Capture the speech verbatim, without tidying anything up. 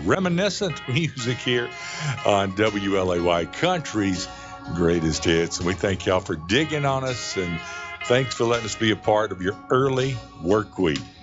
reminiscent music here on W L A Y Country's Greatest Hits. And we thank y'all for digging on us, and thanks for letting us be a part of your early work week.